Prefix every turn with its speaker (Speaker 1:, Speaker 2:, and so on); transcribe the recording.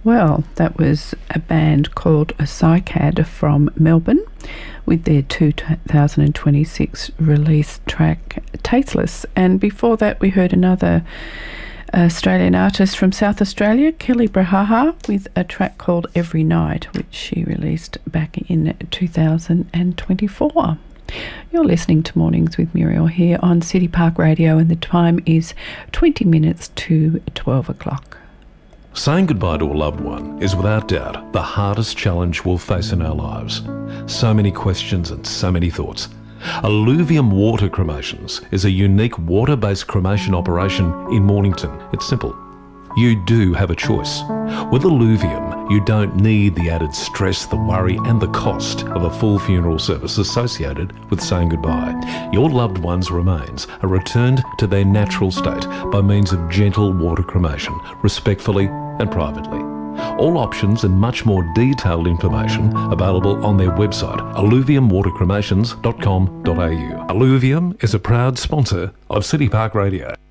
Speaker 1: Well, that was a band called Cycad from Melbourne with their 2026 release track Tasteless. And before that we heard another Australian artist from South Australia, Kelly Brahaha, with a track called Every Night, which she released back in 2024. You're listening to Mornings with Muriel here on City Park Radio, and the time is 20 minutes to 12 o'clock.
Speaker 2: Saying goodbye to a loved one is without doubt the hardest challenge we'll face in our lives. So many questions and so many thoughts. Alluvium Water Cremations is a unique water-based cremation operation in Mornington. It's simple. You do have a choice. With Alluvium, you don't need the added stress, the worry and the cost of a full funeral service associated with saying goodbye. Your loved one's remains are returned to their natural state by means of gentle water cremation, respectfully and privately. All options and much more detailed information available on their website, alluviumwatercremations.com.au. Alluvium is a proud sponsor of City Park Radio.